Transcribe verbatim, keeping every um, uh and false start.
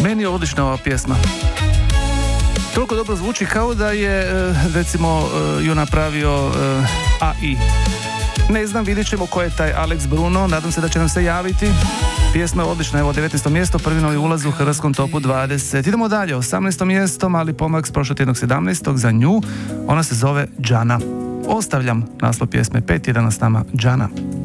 Meni je odlična ova pjesma. Toliko dobro zvuči kao da je, recimo, ju napravio A I. Ne znam, vidjet ćemo ko je taj Alex Bruno, nadam se da će nam se javiti. Pjesma je odlična, evo devetnaesto mjesto, prvi novi ulaz u hrvatskom topu dvadeset. Idemo dalje, osamnaesto mjesto, mali pomak s prošlog tjednog sedamnaestog za nju, ona se zove Džana. Ostavljam naslov pjesme, pet jedan s nama, Džana.